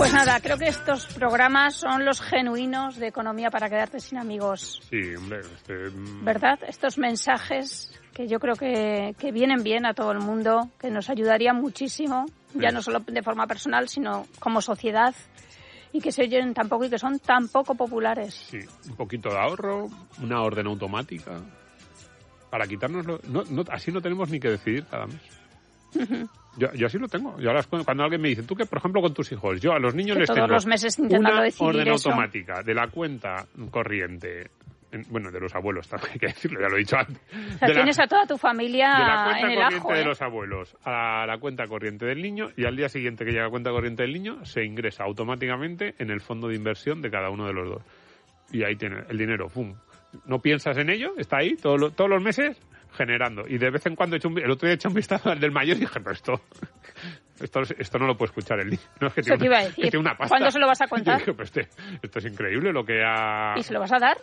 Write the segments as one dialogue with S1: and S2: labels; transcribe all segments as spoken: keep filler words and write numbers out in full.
S1: Pues nada, creo que estos programas son los genuinos de Economía para quedarte sin amigos.
S2: Sí, hombre. Este...
S1: ¿Verdad? Estos mensajes que yo creo que, que vienen bien a todo el mundo, que nos ayudarían muchísimo, sí. Ya no solo de forma personal, sino como sociedad, y que se oyen tan poco y que son tan poco populares.
S2: Sí, un poquito de ahorro, una orden automática, para quitárnoslo. No, no, así no tenemos ni que decidir cada mes. Uh-huh. Yo, yo así lo tengo. Yo ahora cuando alguien me dice, tú que por ejemplo con tus hijos, yo a los niños
S1: que
S2: les
S1: todos
S2: tengo
S1: los meses intentando
S2: una
S1: decidir
S2: orden
S1: eso.
S2: automática de la cuenta corriente, en, bueno, de los abuelos también hay que decirlo, ya lo he dicho antes.
S1: O sea,
S2: de
S1: tienes
S2: la,
S1: a toda tu familia
S2: de la cuenta
S1: en el
S2: corriente
S1: ajo,
S2: de
S1: ¿eh?
S2: los abuelos a la cuenta corriente del niño, y al día siguiente que llega la cuenta corriente del niño se ingresa automáticamente en el fondo de inversión de cada uno de los dos. Y ahí tiene el dinero, ¡pum! No piensas en ello, está ahí todo lo, todos los meses generando. Y de vez en cuando he hecho un, el otro día he hecho un vistazo al del mayor y dije, pero esto esto, esto no lo puede escuchar el niño. No, es que
S1: Eso
S2: tiene,
S1: te iba a
S2: una,
S1: decir.
S2: que tiene una pasta.
S1: ¿Cuándo se lo vas a contar?
S2: Yo dije, pero este, esto es increíble lo que ha...
S1: ¿Y se lo vas a dar?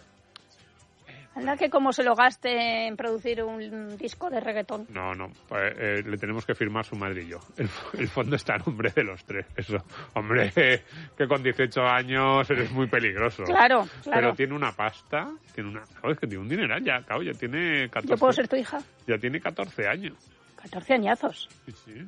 S1: Anda que como se lo gaste en producir un disco de reggaetón.
S2: No, no, pues, eh, le tenemos que firmar su madre y yo. El, el fondo está en nombre de los tres. Eso, hombre, que con dieciocho años eres muy peligroso.
S1: Claro, claro.
S2: Pero tiene una pasta, tiene una... Claro, es que tiene un dineral ya, claro, ya tiene catorce.
S1: Yo puedo ser tu hija.
S2: Ya tiene catorce años.
S1: catorce añazos.
S2: Sí, sí.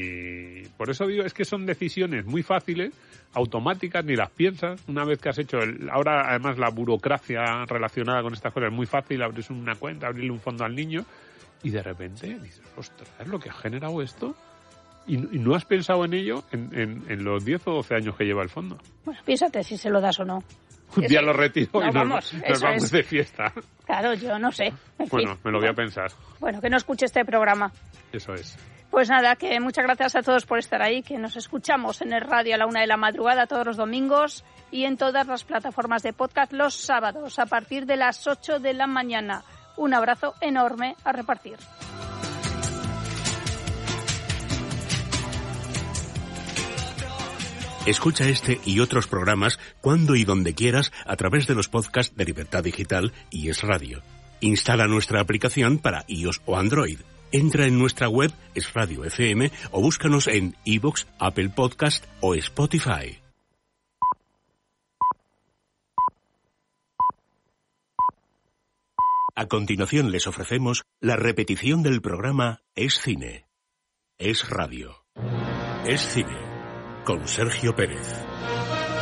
S2: Y por eso digo, es que son decisiones muy fáciles, automáticas, ni las piensas. Una vez que has hecho... El, ahora, además, la burocracia relacionada con estas cosas es muy fácil. Abrir una cuenta, abrirle un fondo al niño y de repente dices, ostras, ¿es lo que ha generado esto? Y, y no has pensado en ello en, en, en los diez o doce años que lleva el fondo.
S1: Bueno, piénsate si se lo das o no.
S2: Un
S1: eso,
S2: día lo retiro no, y nos
S1: vamos,
S2: vamos, nos vamos
S1: es.
S2: de fiesta.
S1: Claro, yo no sé. En
S2: bueno,
S1: fin.
S2: me lo voy a pensar.
S1: Bueno, que no escuche este programa.
S2: Eso es.
S1: Pues nada, que muchas gracias a todos por estar ahí, que nos escuchamos en el radio a la una de la madrugada todos los domingos y en todas las plataformas de podcast los sábados a partir de las ocho de la mañana. Un abrazo enorme a repartir.
S3: Escucha este y otros programas cuando y donde quieras a través de los podcasts de Libertad Digital y Es Radio. Instala nuestra aplicación para iOS o Android. Entra en nuestra web Es Radio F M o búscanos en iVoox, Apple Podcast o Spotify. A continuación les ofrecemos la repetición del programa Es Cine. Es Radio. Es Cine. Con Sergio Pérez.